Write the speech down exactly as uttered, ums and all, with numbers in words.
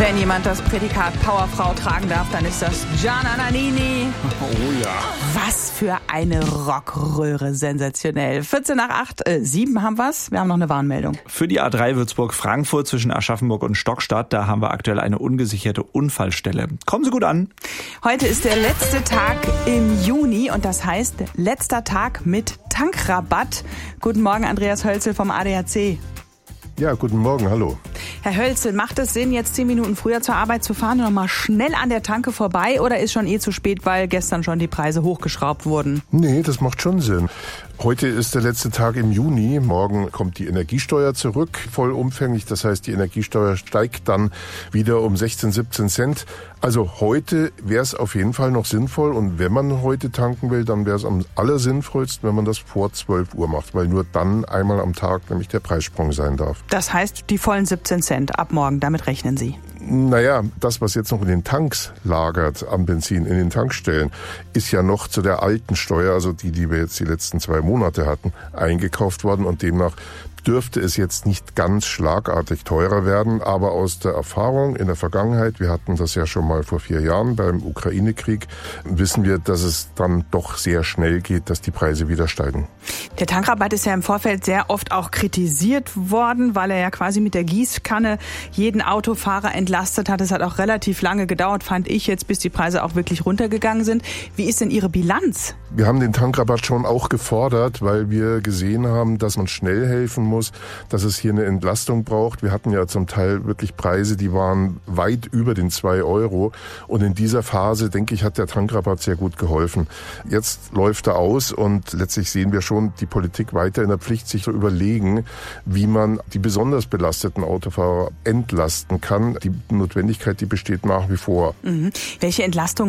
Wenn jemand das Prädikat Powerfrau tragen darf, dann ist das Gianna Nannini. Oh ja. Was für eine Rockröhre, sensationell. vierzehn nach acht, äh, sieben haben wir's. Wir haben noch eine Warnmeldung. Für die A drei Würzburg-Frankfurt zwischen Aschaffenburg und Stockstadt, da haben wir aktuell eine ungesicherte Unfallstelle. Kommen Sie gut an. Heute ist der letzte Tag im Juni und das heißt letzter Tag mit Tankrabatt. Guten Morgen, Andreas Hölzel vom A D A C. Ja, guten Morgen, hallo. Herr Hölzel, macht es Sinn, jetzt zehn Minuten früher zur Arbeit zu fahren und noch mal schnell an der Tanke vorbei oder ist schon eh zu spät, weil gestern schon die Preise hochgeschraubt wurden? Nee, das macht schon Sinn. Heute ist der letzte Tag im Juni. Morgen kommt die Energiesteuer zurück, vollumfänglich. Das heißt, die Energiesteuer steigt dann wieder um sechzehn, siebzehn Cent. Also heute wäre es auf jeden Fall noch sinnvoll. Und wenn man heute tanken will, dann wäre es am allersinnvollsten, wenn man das vor zwölf Uhr macht. Weil nur dann einmal am Tag nämlich der Preissprung sein darf. Das heißt, die vollen siebzehn Cent ab morgen, damit rechnen Sie? Naja, das, was jetzt noch in den Tanks lagert am Benzin, in den Tankstellen, ist ja noch zu der alten Steuer, also die, die wir jetzt die letzten zwei Monate hatten, eingekauft worden und demnach dürfte es jetzt nicht ganz schlagartig teurer werden, aber aus der Erfahrung in der Vergangenheit, wir hatten das ja schon mal vor vier Jahren beim Ukraine-Krieg, wissen wir, dass es dann doch sehr schnell geht, dass die Preise wieder steigen. Der Tankrabatt ist ja im Vorfeld sehr oft auch kritisiert worden, weil er ja quasi mit der Gießkanne jeden Autofahrer entlastet hat. Es hat auch relativ lange gedauert, fand ich jetzt, bis die Preise auch wirklich runtergegangen sind. Wie ist denn Ihre Bilanz? Wir haben den Tankrabatt schon auch gefordert, weil wir gesehen haben, dass man schnell helfen muss, dass es hier eine Entlastung braucht. Wir hatten ja zum Teil wirklich Preise, die waren weit über den zwei Euro. Und in dieser Phase, denke ich, hat der Tankrabatt sehr gut geholfen. Jetzt läuft er aus und letztlich sehen wir schon die Politik weiter in der Pflicht, sich zu überlegen, wie man die besonders belasteten Autofahrer entlasten kann. Die Notwendigkeit, die besteht nach wie vor. Mhm. Welche Entlastung